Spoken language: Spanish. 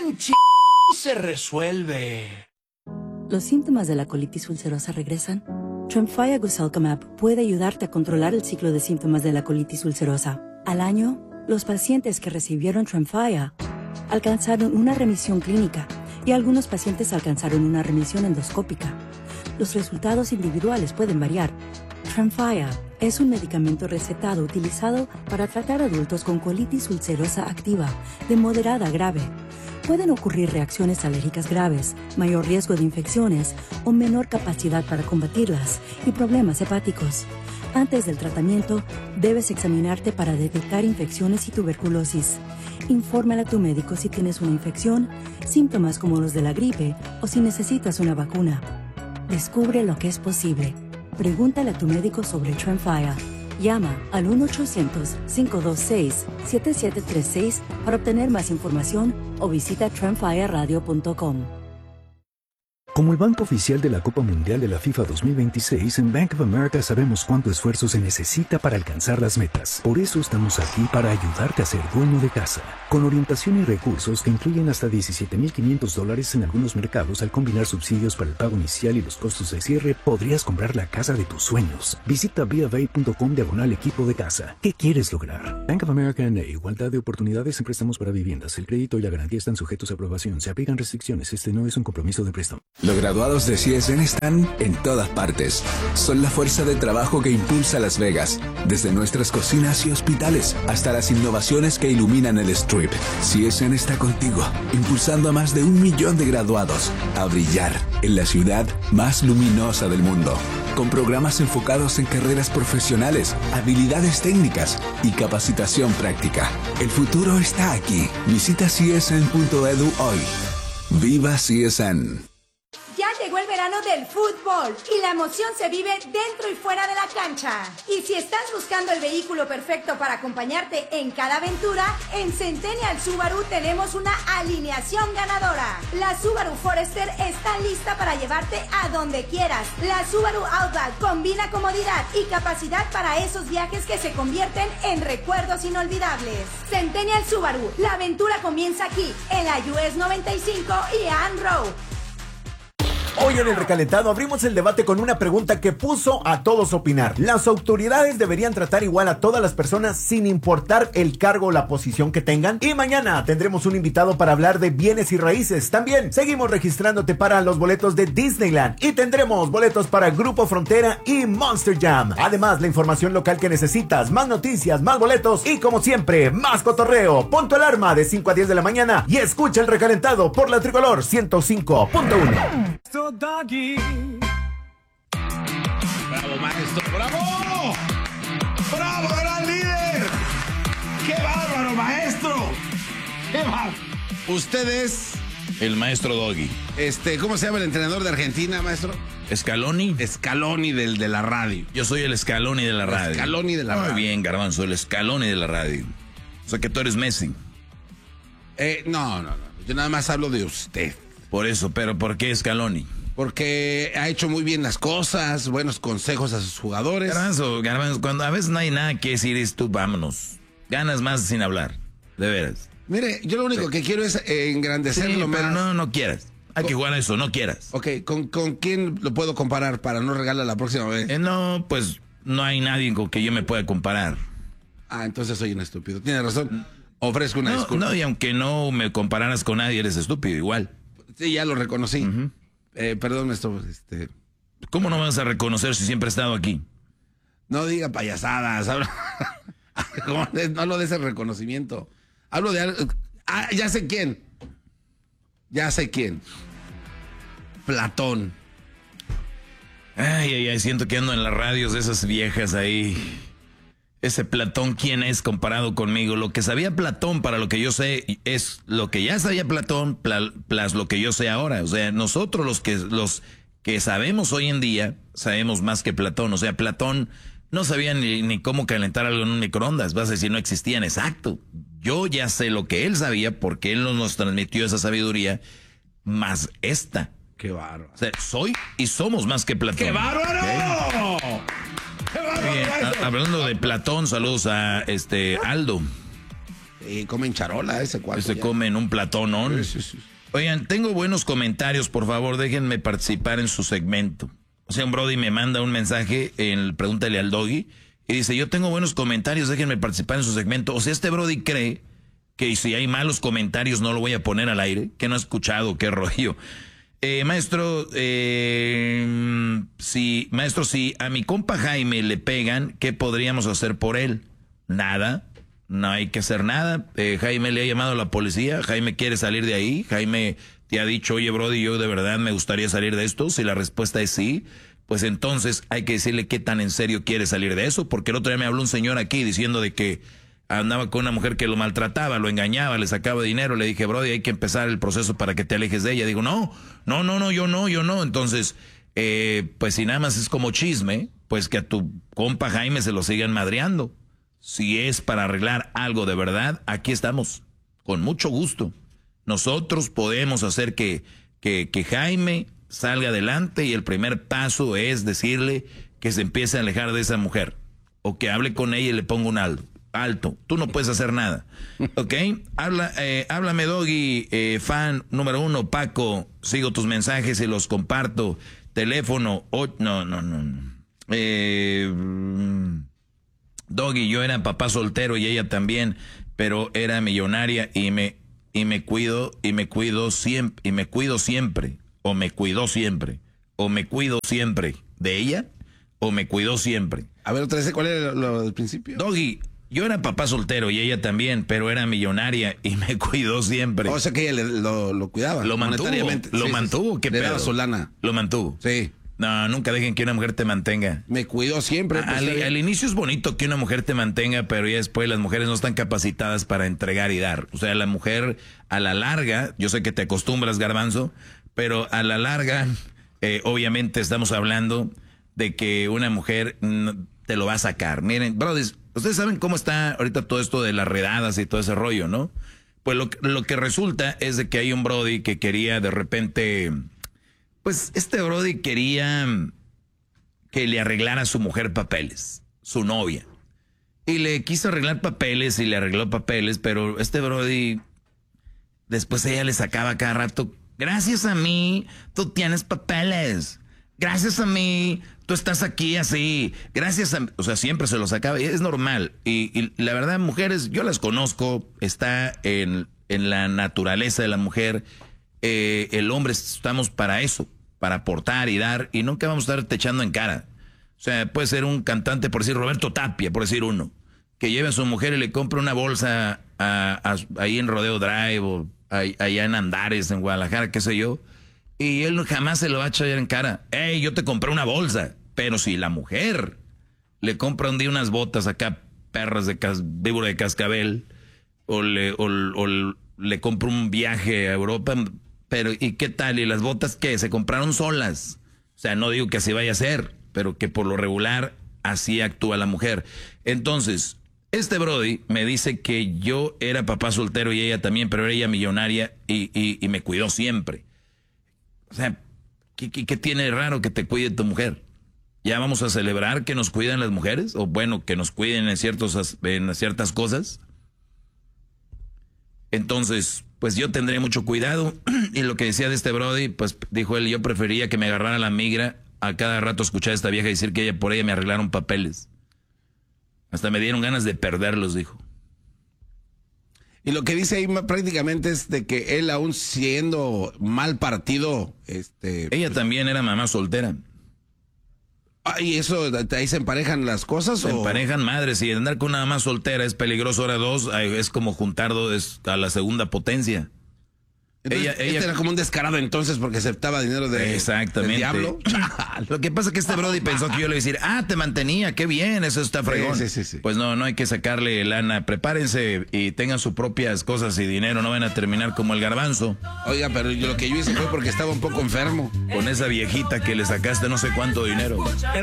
se resuelve. ¿Los síntomas de la colitis ulcerosa regresan? Tremfya Guselkumab puede ayudarte a controlar el ciclo de síntomas de la colitis ulcerosa. Al año, los pacientes que recibieron Tremfya alcanzaron una remisión clínica y algunos pacientes alcanzaron una remisión endoscópica. Los resultados individuales pueden variar. Tremfya es un medicamento recetado utilizado para tratar adultos con colitis ulcerosa activa de moderada a grave. Pueden ocurrir reacciones alérgicas graves, mayor riesgo de infecciones o menor capacidad para combatirlas y problemas hepáticos. Antes del tratamiento, debes examinarte para detectar infecciones y tuberculosis. Infórmale a tu médico si tienes una infección, síntomas como los de la gripe o si necesitas una vacuna. Descubre lo que es posible. Pregúntale a tu médico sobre Tremfya. Llama al 1-800-526-7736 para obtener más información o visita tremfyaradio.com. Como el banco oficial de la Copa Mundial de la FIFA 2026, en Bank of America sabemos cuánto esfuerzo se necesita para alcanzar las metas. Por eso estamos aquí para ayudarte a ser dueño de casa. Con orientación y recursos que incluyen hasta $17,500 en algunos mercados, al combinar subsidios para el pago inicial y los costos de cierre, podrías comprar la casa de tus sueños. Visita BofA.com/equipo de casa. ¿Qué quieres lograr? Bank of America N.A. Igualdad de oportunidades en préstamos para viviendas. El crédito y la garantía están sujetos a aprobación. Se aplican restricciones. Este no es un compromiso de préstamo. Los graduados de CSN están en todas partes. Son la fuerza de trabajo que impulsa Las Vegas, desde nuestras cocinas y hospitales hasta las innovaciones que iluminan el Strip. CSN está contigo, impulsando a más de 1 millón de graduados a brillar en la ciudad más luminosa del mundo, con programas enfocados en carreras profesionales, habilidades técnicas y capacitación práctica. El futuro está aquí. Visita csn.edu hoy. ¡Viva CSN! Ya llegó el verano del fútbol y la emoción se vive dentro y fuera de la cancha. Y si estás buscando el vehículo perfecto para acompañarte en cada aventura, en Centennial Subaru tenemos una alineación ganadora. La Subaru Forester está lista para llevarte a donde quieras. La Subaru Outback combina comodidad y capacidad para esos viajes que se convierten en recuerdos inolvidables. Centennial Subaru, la aventura comienza aquí, en la US 95 y Ann Road. Hoy en el recalentado abrimos el debate con una pregunta que puso a todos a opinar. ¿Las autoridades deberían tratar igual a todas las personas sin importar el cargo o la posición que tengan? Y mañana tendremos un invitado para hablar de bienes y raíces. También seguimos registrándote para los boletos de Disneyland y tendremos boletos para Grupo Frontera y Monster Jam. Además, la información local que necesitas, más noticias, más boletos y como siempre, más cotorreo. Pon tu alarma de 5 a 10 de la mañana y escucha el recalentado por la Tricolor 105.1. Doggy. ¡Bravo, maestro! ¡Bravo! ¡Bravo, gran líder! ¡Qué bárbaro, maestro! ¡Qué bárbaro! Usted es el maestro Doggy. ¿Cómo se llama el entrenador de Argentina, maestro? Scaloni. Scaloni de la radio. Yo soy el Scaloni de la radio. Scaloni de la radio. Muy bien, Garbanzo, el Scaloni de la radio. O sea que tú eres Messi. No. Yo nada más hablo de usted. Por eso, pero ¿por qué Scaloni? Porque ha hecho muy bien las cosas, buenos consejos a sus jugadores. Garbanzo, cuando a veces no hay nada que decir, es tú, vámonos. Ganas más sin hablar, de veras. Mire, yo lo único que quiero es engrandecerlo más. Pero no quieras. Hay que jugar a eso, no quieras. Ok, ¿con quién lo puedo comparar para no regalar la próxima vez? No, pues no hay nadie con que yo me pueda comparar. Entonces soy un estúpido. Tiene razón. Ofrezco una disculpa. No, y aunque no me compararas con nadie, eres estúpido igual. Sí, ya lo reconocí. Perdón, maestro. ¿Cómo no me vas a reconocer si siempre he estado aquí? No diga payasadas. No hablo de ese reconocimiento. Hablo de... ya sé quién. Platón. Ay, siento que ando en las radios de esas viejas ahí. Ese Platón, ¿quién es comparado conmigo? Lo que sabía Platón para lo que yo sé es lo que ya sabía Platón plus lo que yo sé ahora. O sea, nosotros los que sabemos hoy en día sabemos más que Platón. O sea, Platón no sabía ni cómo calentar algo en un microondas. Vas a decir, no existían. Exacto. Yo ya sé lo que él sabía porque él nos transmitió esa sabiduría más esta. ¡Qué bárbaro! O sea, soy y somos más que Platón. ¡Qué bárbaro! ¿Okay? Bien, hablando de Platón, saludos a Aldo. Comen charola ese cuarto. Se comen un platón, ¿no? Sí. Oigan, tengo buenos comentarios, por favor, déjenme participar en su segmento. O sea, un brody me manda un mensaje en Pregúntale al Doggy y dice, yo tengo buenos comentarios, déjenme participar en su segmento. O sea, este brody cree que si hay malos comentarios no lo voy a poner al aire, que no ha escuchado, qué rollo. Maestro, si a mi compa Jaime le pegan, ¿qué podríamos hacer por él? Nada. No hay que hacer nada. Jaime le ha llamado a la policía. Jaime quiere salir de ahí. Jaime te ha dicho, oye, brody, yo de verdad me gustaría salir de esto. Si la respuesta es sí, pues entonces hay que decirle qué tan en serio quiere salir de eso. Porque el otro día me habló un señor aquí diciendo de que andaba con una mujer que lo maltrataba, lo engañaba, le sacaba dinero. Le dije, brody, hay que empezar el proceso para que te alejes de ella. Digo, no, yo no. Entonces, pues si nada más es como chisme, pues que a tu compa Jaime se lo sigan madreando. Si es para arreglar algo de verdad, aquí estamos, con mucho gusto. Nosotros podemos hacer que Jaime salga adelante y el primer paso es decirle que se empiece a alejar de esa mujer. O que hable con ella y le ponga un alto. Tú no puedes hacer nada. ¿Ok? Háblame, Doggy, fan número 1, Paco. Sigo tus mensajes y los comparto. Teléfono, Doggy, yo era papá soltero y ella también, pero era millonaria y me cuido siempre. O me cuidó siempre. ¿De ella? ¿O me cuidó siempre? A ver, otra vez, ¿cuál era lo del principio? Doggy, yo era papá soltero y ella también, pero era millonaria y me cuidó siempre. O sea que ella lo cuidaba. Lo mantuvo. ¿Qué pedo? Le daba su lana. Lo mantuvo. Sí. No, nunca dejen que una mujer te mantenga. Me cuidó siempre. Pues, al inicio es bonito que una mujer te mantenga, pero ya después las mujeres no están capacitadas para entregar y dar. O sea, la mujer a la larga, yo sé que te acostumbras, Garbanzo, pero a la larga, obviamente estamos hablando de que una mujer te lo va a sacar. Miren, brothers, ustedes saben cómo está ahorita todo esto de las redadas y todo ese rollo, ¿no? Pues lo que resulta es de que hay un brody que quería de repente... Pues este brody quería que le arreglara a su mujer papeles, su novia. Y le quiso arreglar papeles y le arregló papeles, pero este brody, después ella le sacaba cada rato, gracias a mí, tú tienes papeles. Gracias a mí, tú estás aquí así. Gracias a mí. O sea, siempre se lo sacaba y es normal. Y la verdad, mujeres, yo las conozco, está en la naturaleza de la mujer. El hombre estamos para eso, para aportar y dar, y nunca vamos a estar te echando en cara. O sea, puede ser un cantante, por decir Roberto Tapia, por decir uno, que lleve a su mujer y le compre una bolsa ahí en Rodeo Drive o allá en Andares, en Guadalajara, qué sé yo, y él jamás se lo va a echar en cara. Hey, yo te compré una bolsa. Pero si la mujer le compra un día unas botas acá, perras de víbora de cascabel, o le compra un viaje a Europa, pero ¿y qué tal? ¿Y las botas qué? Se compraron solas. O sea, no digo que así vaya a ser, pero que por lo regular así actúa la mujer. Entonces, este brody me dice que yo era papá soltero y ella también, pero era ella millonaria y me cuidó siempre. O sea, ¿qué tiene de raro que te cuide tu mujer? ¿Ya vamos a celebrar que nos cuidan las mujeres? O bueno, que nos cuiden en ciertas cosas. Entonces, pues yo tendré mucho cuidado. Y lo que decía de este brody, pues dijo él, yo prefería que me agarrara la migra a cada rato escuchar a esta vieja decir que por ella me arreglaron papeles. Hasta me dieron ganas de perderlos, dijo. Y lo que dice ahí prácticamente es de que él, aún siendo mal partido, ella también era mamá soltera. ¿Y eso, ahí se emparejan las cosas? Se emparejan madres, y andar con una mamá soltera es peligroso. Ahora dos, es como juntar dos a la segunda potencia. Entonces, ella era como un descarado entonces porque aceptaba dinero del diablo. Lo que pasa es que este brody pensó que yo le iba a decir, te mantenía, qué bien, eso está fregón. Sí. Pues no hay que sacarle lana. Prepárense y tengan sus propias cosas y dinero, no van a terminar como el Garbanzo. Oiga, pero lo que yo hice fue porque estaba un poco enfermo. Con esa viejita que le sacaste no sé cuánto dinero.